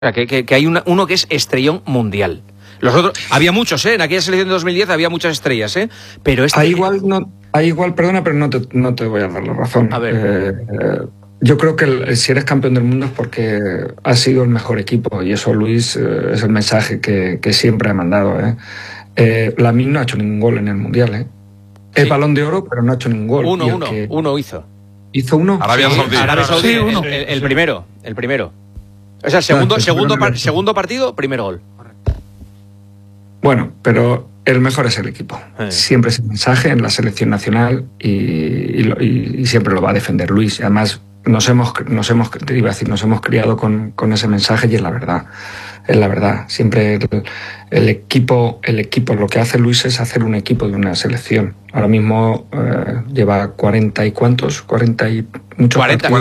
sea, que hay uno que es estrellón mundial. Los otros, había muchos, en aquella selección de 2010 había muchas estrellas, pero este... Ahí igual, perdona, pero no te voy a dar la razón. A ver. Yo creo que si eres campeón del mundo es porque has sido el mejor equipo, y eso, Luis, es el mensaje que siempre ha mandado. Lamine no ha hecho ningún gol en el Mundial. Es Balón de Oro, pero no ha hecho ningún gol. Uno hizo. ¿Hizo uno? Arabia Saudí. Sí, uno. El primero. O sea, segundo partido, primer gol. Bueno, pero el mejor es el equipo. Siempre es el mensaje en la selección nacional y siempre lo va a defender Luis. Y además nos hemos criado con ese mensaje, y es la verdad. Es la verdad. Siempre el equipo, lo que hace Luis es hacer un equipo de una selección. Ahora mismo lleva 40 y cuántos, 40 y muchos.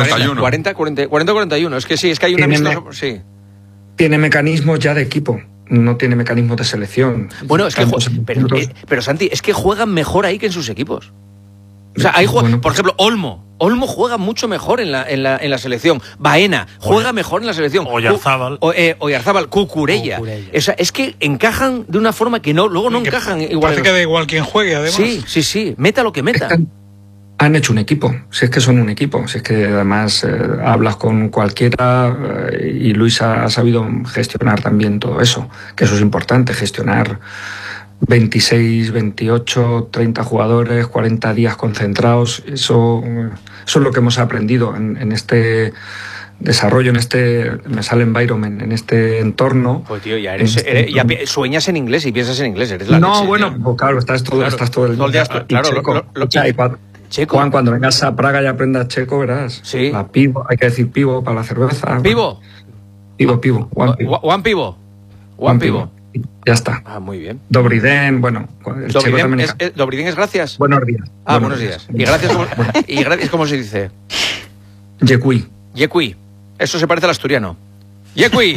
41. Es que sí, es que hay una amistoso, sí. Tiene mecanismos ya de equipo. No tiene mecanismos de selección. Bueno, es que pero Santi, es que juegan mejor ahí que en sus equipos. O sea, por ejemplo, Olmo juega mucho mejor en la selección. Baena juega mejor en la selección. Oyarzábal, Cucurella. O sea, es que encajan de una forma que luego no encajan igual. Parece que da igual quien juegue, además. Sí, meta lo que meta. Han hecho un equipo, si es que son un equipo, si es que además hablas con cualquiera, y Luis ha sabido gestionar también todo eso, que eso es importante, gestionar 26, 28, 30 jugadores, 40 días concentrados. Eso es lo que hemos aprendido en este desarrollo, me sale environment, en este entorno. Pues tío, ya sueñas en inglés y piensas en inglés, eres la leche, pues claro, estás todo el día. Checo. Juan, cuando vengas a Praga y aprendas checo, verás. Sí. Pivo, hay que decir pivo para la cerveza. ¿Pivo? Pivo. Juan Pivo. Ya está. Ah, muy bien. Dobrý den, bueno. El checo también Dobrý den es gracias. Buenos días. Buenos días. Y gracias, ¿cómo se dice? Yekui. Eso se parece al asturiano. Yekui.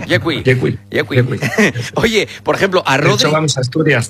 Oye, por ejemplo, a Rodri... De hecho, vamos a Asturias.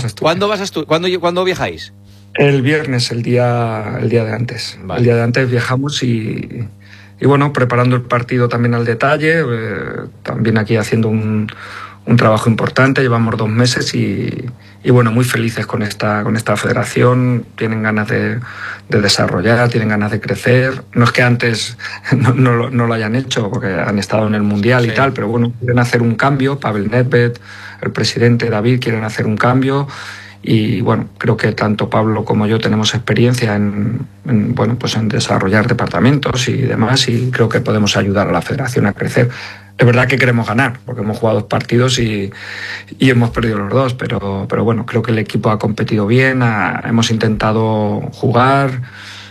¿Cuándo viajáis? El viernes, el día de antes. Vale. El día de antes viajamos y bueno, preparando el partido también al detalle, también aquí haciendo un trabajo importante. Llevamos 2 meses y bueno, muy felices con esta federación. Tienen ganas de desarrollar, tienen ganas de crecer. No es que antes no lo hayan hecho, porque han estado en el Mundial y tal, pero bueno, quieren hacer un cambio. Pavel Nedved, el presidente David, quieren hacer un cambio. Y bueno, creo que tanto Pablo como yo tenemos experiencia en desarrollar departamentos y demás, y creo que podemos ayudar a la federación a crecer. Es verdad que queremos ganar, porque hemos jugado 2 partidos y hemos perdido los 2, pero bueno, creo que el equipo ha competido bien, hemos intentado jugar,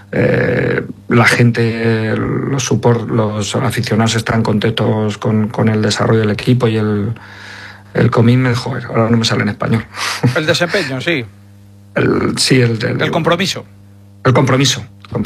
la gente, los aficionados están contentos con el desarrollo del equipo y el commitment, joder, ahora no me sale en español. El desempeño, sí. El compromiso. El compromiso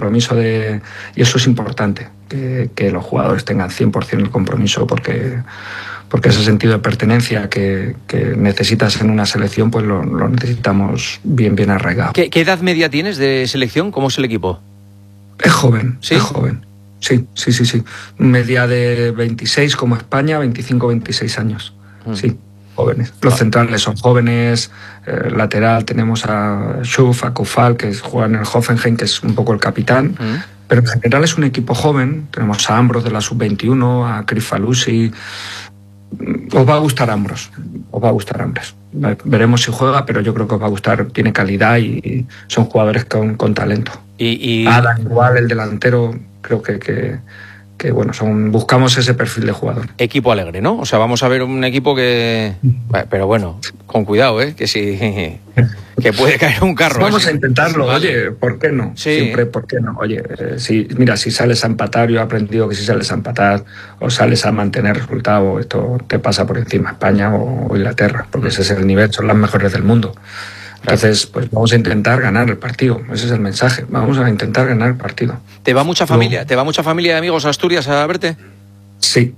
y eso es importante, que los jugadores tengan 100% el compromiso, porque ese sentido de pertenencia que necesitas en una selección, pues lo necesitamos bien arraigado. ¿Qué edad media tienes de selección? ¿Cómo es el equipo? Es joven, ¿Sí? Es joven. Sí. Media de 26 como España, 25-26 años. Sí. Jóvenes. Los centrales son jóvenes, lateral tenemos a Schuf, a Kufal, que juega en el Hoffenheim, que es un poco el capitán, pero en general es un equipo joven. Tenemos a Ambros de la Sub-21, a Crifalusi. Os va a gustar Ambros. Veremos si juega, pero yo creo que os va a gustar. Tiene calidad y son jugadores con talento. Adam, igual, el delantero, creo que bueno, buscamos ese perfil de jugador. Equipo alegre, ¿no? O sea, vamos a ver un equipo que... Pero bueno, con cuidado, que sí... que puede caer un carro. Vamos a intentarlo, vale. Oye, ¿por qué no? Sí. Siempre, ¿por qué no? Oye, si sales a empatar, yo he aprendido que si sales a empatar o sales a mantener resultado, esto te pasa por encima, España o Inglaterra, porque ese es el nivel, son las mejores del mundo. Entonces, pues vamos a intentar ganar el partido. Ese es el mensaje. Vamos a intentar ganar el partido. ¿Te va mucha familia? ¿Te va mucha familia de amigos a Asturias a verte? Sí.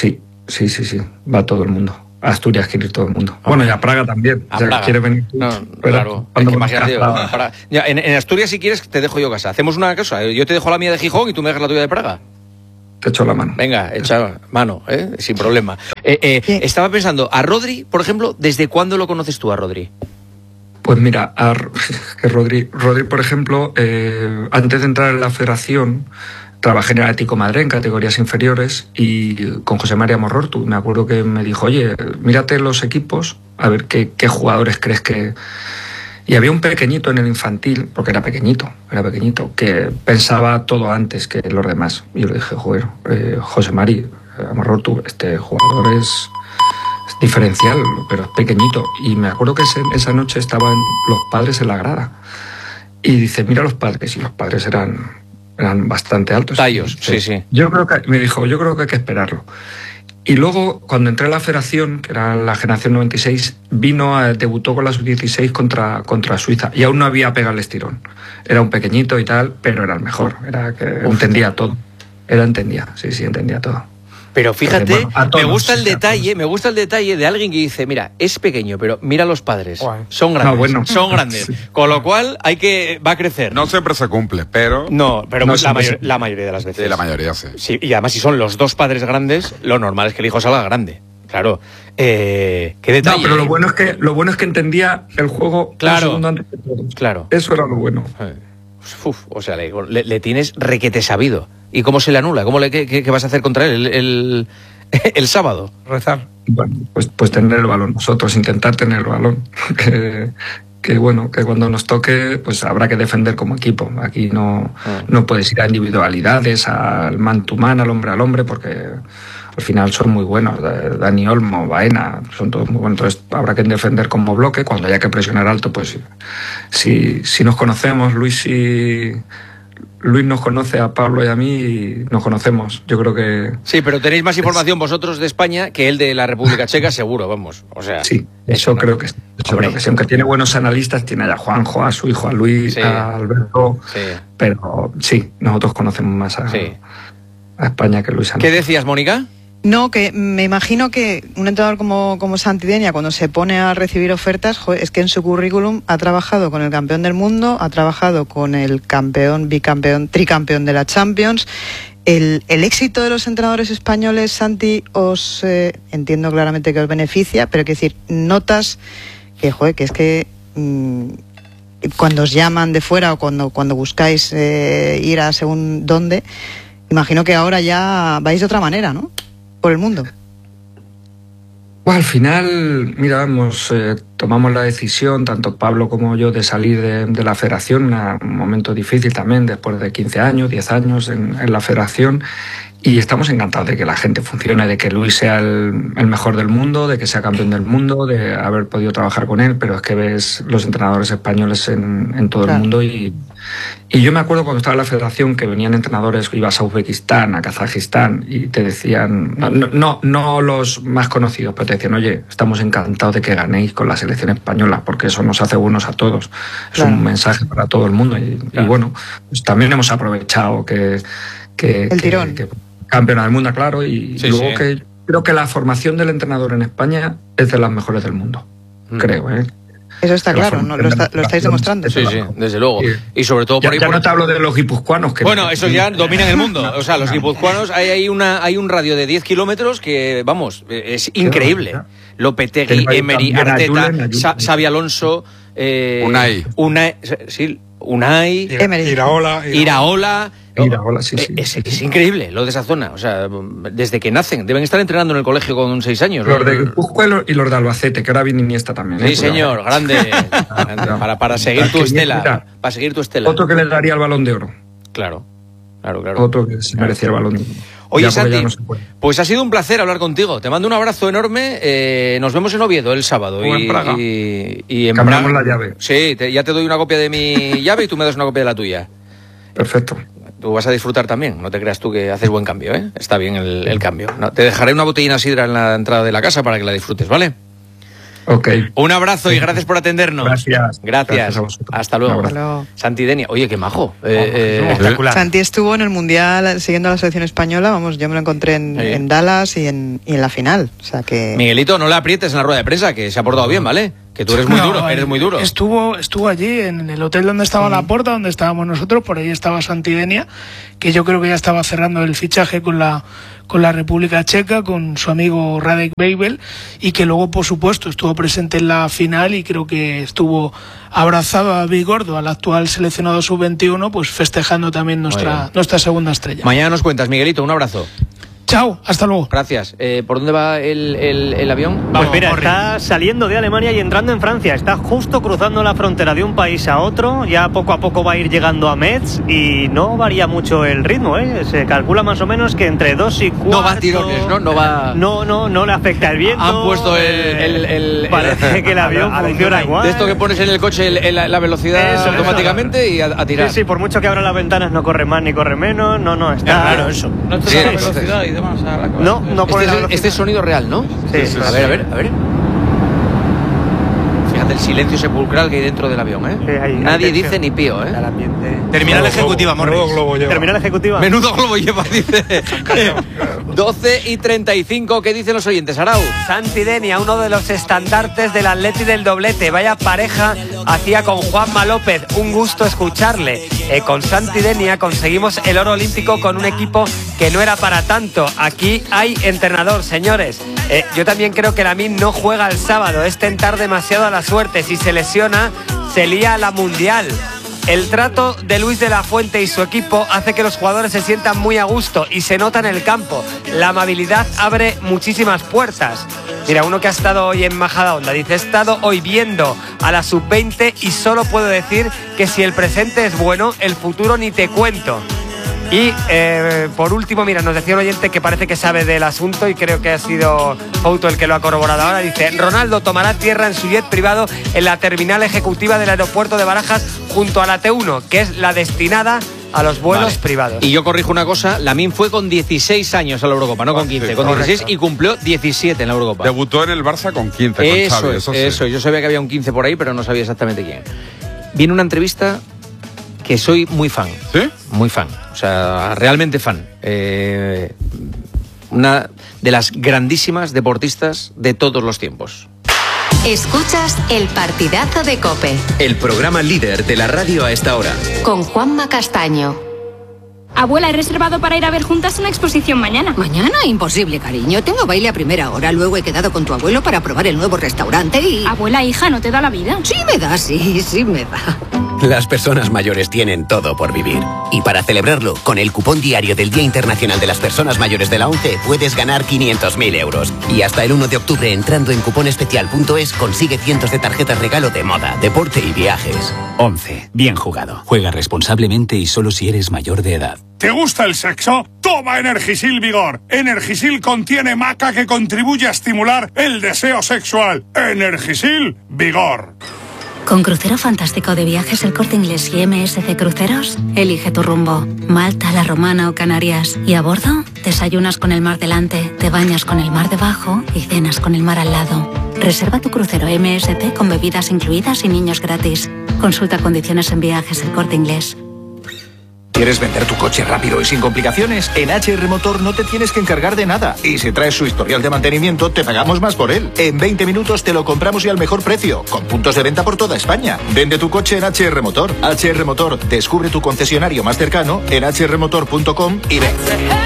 Va todo el mundo. A Asturias quiere ir todo el mundo. Bueno, y a Praga también. ¿Quiere venir tú? No, claro. Es que imagínate. En Asturias, si quieres, te dejo yo casa. Hacemos una cosa. Yo te dejo la mía de Gijón y tú me dejas la tuya de Praga. te echo la mano. Venga, echa mano, sin problema. Estaba pensando, a Rodri, por ejemplo, ¿desde cuándo lo conoces tú a Rodri? Pues mira, que Rodri, por ejemplo, antes de entrar en la federación, trabajé en el Atlético de Madrid en categorías inferiores y con José María Morrortu. Me acuerdo que me dijo, oye, mírate los equipos, a ver qué jugadores crees que... Y había un pequeñito en el infantil, porque era pequeñito, que pensaba todo antes que los demás. Y yo le dije, joder, José María Morrortu, este jugador es diferencial, pero es pequeñito. Y me acuerdo que esa noche estaban los padres en la grada. Y dice, mira los padres, y los padres eran bastante altos. Tallos, sí. Me dijo, yo creo que hay que esperarlo. Y luego, cuando entré a la federación, que era la generación 96, debutó con la sub-16 contra Suiza. Y aún no había pegado el estirón. Era un pequeñito y tal, pero era el mejor. Era que entendía todo. Entendía todo. Pero fíjate, me gusta el detalle de alguien que dice, mira, es pequeño, pero mira los padres, son grandes, son grandes. Sí. Con lo cual va a crecer. No siempre se cumple, pero... la mayoría de las veces. Sí, la mayoría sí. Sí. Y además si son los dos padres grandes, lo normal es que el hijo salga grande. Claro. Qué detalle. No, pero lo bueno es que entendía el juego un segundo antes que todos. Claro. Eso era lo bueno. O sea, le tienes requete sabido. ¿Y cómo se le anula? ¿Qué vas a hacer contra él el sábado? Rezar. Bueno, pues tener el balón. Nosotros intentar tener el balón. Que cuando nos toque, pues habrá que defender como equipo. Aquí no puedes ir a individualidades, al man to man, al hombre, porque al final son muy buenos. Dani Olmo, Baena, son todos muy buenos. Entonces habrá que defender como bloque. Cuando haya que presionar alto, pues si nos conocemos, Luis nos conoce a Pablo y a mí y nos conocemos. Yo creo que... Sí, pero tenéis más información vosotros de España que él de la República Checa, seguro, vamos. O sea, sí, eso creo que sí. Aunque tiene buenos analistas, tiene a Juanjo, a su hijo, a Luis, a Alberto. Sí. Pero sí, nosotros conocemos más a España que Luis. ¿Qué decías, Mónica? No, que me imagino que un entrenador como Santi Denia, cuando se pone a recibir ofertas, es que en su currículum ha trabajado con el campeón del mundo, ha trabajado con el campeón, bicampeón, tricampeón de la Champions. El éxito de los entrenadores españoles, Santi, entiendo claramente que os beneficia, pero quiero decir, notas que es que cuando os llaman de fuera o cuando buscáis ir a según dónde, imagino que ahora ya vais de otra manera, ¿no? Por el mundo. Al final, mira, tomamos la decisión, tanto Pablo como yo, de salir de la federación, un momento difícil también, después de 15 años, 10 años en la federación, y estamos encantados de que la gente funcione, de que Luis sea el mejor del mundo, de que sea campeón del mundo, de haber podido trabajar con él, pero es que ves los entrenadores españoles en todo el mundo y yo me acuerdo cuando estaba en la federación que venían entrenadores, ibas a Uzbekistán, a Kazajistán y te decían, no los más conocidos, pero te decían, oye, estamos encantados de que ganéis con la selección española porque eso nos hace buenos a todos. Es un mensaje para todo el mundo y bueno, pues también hemos aprovechado que el tirón. Que campeona del mundo, claro, y luego que creo que la formación del entrenador en España es de las mejores del mundo, creo, Eso está claro, ¿no? Lo estáis demostrando. Sí, desde luego. Y sobre todo por ahí... Ya no te hablo de los guipuzcoanos. Bueno, esos ya dominan el mundo. O sea, los guipuzcoanos, hay un radio de 10 kilómetros que, vamos, es increíble. Lopetegui, Emery, Arteta, Xabi Alonso... Unai, Emery, Iraola... Sí. Es increíble lo de esa zona. O sea, desde que nacen, deben estar entrenando en el colegio con 6 años. Los de Guipúzcoa y los de Albacete, que ahora viene Iniesta también. Sí, señor, grande. Para seguir tu estela. Para seguir tu estela. Otro que le daría el Balón de Oro. Claro. Otro que se merecía el Balón de Oro. Oye, Santi, pues ha sido un placer hablar contigo. Te mando un abrazo enorme. Nos vemos en Oviedo el sábado. O en Praga. Y en Cambiamos la llave. Sí, ya te doy una copia de mi llave y tú me das una copia de la tuya. Perfecto. Tú vas a disfrutar también, no te creas tú que haces buen cambio, ¿eh? Está bien el cambio. No, te dejaré una botellina sidra en la entrada de la casa para que la disfrutes, ¿vale? Ok. Un abrazo y gracias por atendernos. Gracias. Hasta luego. Santi Denia, oye, qué majo. Espectacular. Santi estuvo en el Mundial siguiendo a la selección española, vamos, yo me lo encontré en Dallas y en la final. O sea que... Miguelito, no le aprietes en la rueda de prensa, que se ha portado bien, ¿vale? Que tú eres muy duro, eres muy duro. Estuvo allí, en el hotel donde estaba Laporta, donde estábamos nosotros, por ahí estaba Santidenia, que yo creo que ya estaba cerrando el fichaje con la República Checa, con su amigo Radek Babel, y que luego, por supuesto, estuvo presente en la final y creo que estuvo abrazado a Vigordo, al actual seleccionado sub-21, pues festejando también nuestra segunda estrella. Mañana nos cuentas, Miguelito, un abrazo. Chao, hasta luego. Gracias. ¿Por dónde va el avión? Pues mira, está saliendo de Alemania y entrando en Francia. Está justo cruzando la frontera de un país a otro. Ya poco a poco va a ir llegando a Metz y no varía mucho el ritmo, ¿eh? Se calcula más o menos que entre 2 y 4. No va a tirones, ¿no? No va... No le afecta el viento. Han puesto parece que el avión funciona igual. De esto que pones en el coche la velocidad automáticamente y a tirar. Sí, por mucho que abran las ventanas no corre más ni corre menos. No, está... Es raro eso. No te da la velocidad y demás. No pone este es sonido real, ¿no? Sí. A ver. Fíjate el silencio sepulcral que hay dentro del avión, ¿eh? Sí, nadie dice ni pío, ¿eh? Terminal ejecutiva, Morris. Terminal ejecutiva. Menudo globo lleva, dice. 12:35, ¿qué dicen los oyentes, Arau? Santidenia, uno de los estandartes del Atleti del doblete. Vaya pareja hacía con Juanma López. Un gusto escucharle. Con Santidenia conseguimos el oro olímpico con un equipo que no era para tanto. Aquí hay entrenador, señores. Yo también creo que Lamine no juega el sábado. Es tentar demasiado a la suerte. Si se lesiona, se lía a la Mundial. El trato de Luis de la Fuente y su equipo hace que los jugadores se sientan muy a gusto y se nota en el campo. La amabilidad abre muchísimas puertas. Mira, uno que ha estado hoy en Majadahonda dice: he estado hoy viendo a la sub-20 y solo puedo decir que si el presente es bueno, el futuro ni te cuento. Y por último, mira, nos decía un oyente que parece que sabe del asunto y creo que ha sido Fouto el que lo ha corroborado ahora. Dice: Ronaldo tomará tierra en su jet privado en la terminal ejecutiva del aeropuerto de Barajas junto a la T1, que es la destinada a los vuelos privados. Y yo corrijo una cosa, Lamine fue con 16 años a la Eurocopa, no con 15, sí, con 16 y cumplió 17 en la Eurocopa. Debutó en el Barça con 15, eso, con Xavi, eso, yo sabía que había un 15 por ahí, pero no sabía exactamente quién. Viene una entrevista que soy muy fan. ¿Sí? Muy fan, o sea, realmente fan. Una de las grandísimas deportistas de todos los tiempos. Escuchas el partidazo de COPE. El programa líder de la radio a esta hora. Con Juanma Castaño. Abuela, he reservado para ir a ver juntas una exposición mañana. ¿Mañana? Imposible, cariño. Tengo baile a primera hora. Luego he quedado con tu abuelo para probar el nuevo restaurante y... Abuela, hija, ¿no te da la vida? Sí me da, sí me da. Las personas mayores tienen todo por vivir. Y para celebrarlo, con el cupón diario del Día Internacional de las Personas Mayores de la ONCE, puedes ganar 500.000 euros. Y hasta el 1 de octubre, entrando en cuponespecial.es, consigue cientos de tarjetas regalo de moda, deporte y viajes. ONCE. Bien jugado. Juega responsablemente y solo si eres mayor de edad. ¿Te gusta el sexo? Toma Energisil Vigor. Energisil contiene maca que contribuye a estimular el deseo sexual. Energisil Vigor. Con Crucero Fantástico de Viajes El Corte Inglés y MSC Cruceros, elige tu rumbo. Malta, La Romana o Canarias. Y a bordo, desayunas con el mar delante, te bañas con el mar debajo y cenas con el mar al lado. Reserva tu crucero MSC con bebidas incluidas y niños gratis. Consulta condiciones en Viajes El Corte Inglés. ¿Quieres vender tu coche rápido y sin complicaciones? En HR Motor no te tienes que encargar de nada. Y si traes su historial de mantenimiento, te pagamos más por él. En 20 minutos te lo compramos y al mejor precio, con puntos de venta por toda España. Vende tu coche en HR Motor. HR Motor, descubre tu concesionario más cercano en hrmotor.com y ven.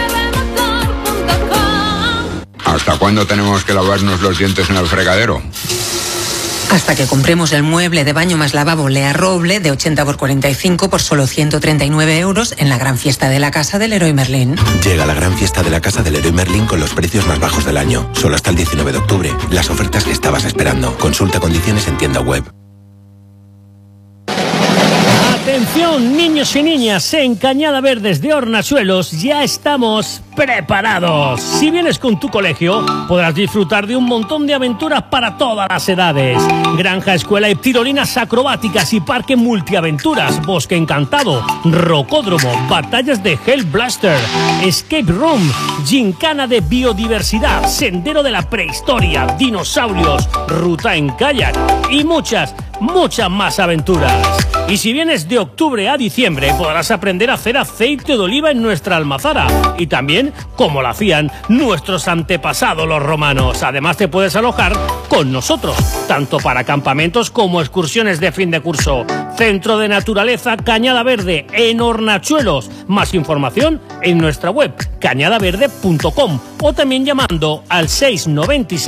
¿Hasta cuándo tenemos que lavarnos los dientes en el fregadero? Hasta que compremos el mueble de baño más lavabo Lea Roble de 80 por 45 por solo 139 euros en la gran fiesta de la casa del Leroy Merlin. Llega la gran fiesta de la casa del Leroy Merlin con los precios más bajos del año. Solo hasta el 19 de octubre. Las ofertas que estabas esperando. Consulta condiciones en tienda web. Atención, niños y niñas, en Cañada Verdes de Hornasuelos ya estamos preparados. Si vienes con tu colegio, podrás disfrutar de un montón de aventuras para todas las edades. Granja, escuela y tirolinas acrobáticas y parque multiaventuras, bosque encantado, rocódromo, batallas de Hell Blaster, escape room, gincana de biodiversidad, sendero de la prehistoria, dinosaurios, ruta en kayak y muchas, muchas más aventuras. Y si vienes de octubre a diciembre, podrás aprender a hacer aceite de oliva en nuestra almazara. Y también como lo hacían nuestros antepasados los romanos. Además te puedes alojar con nosotros, tanto para campamentos como excursiones de fin de curso. Centro de Naturaleza Cañada Verde, en Hornachuelos. Más información en nuestra web, cañadaverde.com, o también llamando al 696